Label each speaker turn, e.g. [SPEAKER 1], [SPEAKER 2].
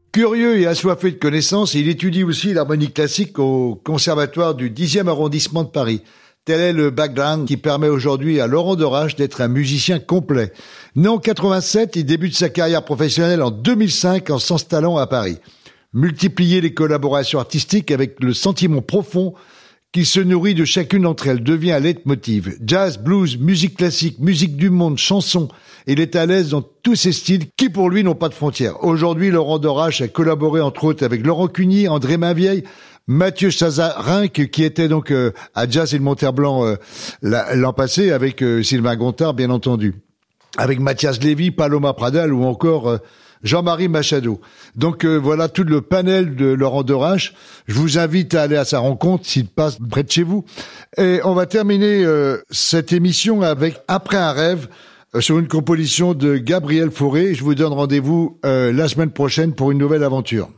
[SPEAKER 1] Curieux et assoiffé de connaissances, il étudie aussi l'harmonie classique au conservatoire du 10e arrondissement de Paris. Tel est le background qui permet aujourd'hui à Laurent Derache d'être un musicien complet. Né en 87, il débute sa carrière professionnelle en 2005 en s'installant à Paris. Multiplier les collaborations artistiques avec le sentiment profond qui se nourrit de chacune d'entre elles devient un leitmotiv. Jazz, blues, musique classique, musique du monde, chansons. Il est à l'aise dans tous ces styles qui, pour lui, n'ont pas de frontières. Aujourd'hui, Laurent Derache a collaboré, entre autres, avec Laurent Cuny, André Mainvieille, Mathieu Chazarinck, qui était donc à Jazz et le Monterblanc l'an passé, avec Sylvain Gontard, bien entendu. Avec Mathias Lévy, Paloma Pradal ou encore Jean-Marie Machado. Donc voilà tout le panel de Laurent Derache. Je vous invite à aller à sa rencontre s'il passe près de chez vous. Et on va terminer cette émission avec Après un rêve sur une composition de Gabriel Fauré. Je vous donne rendez-vous la semaine prochaine pour une nouvelle aventure.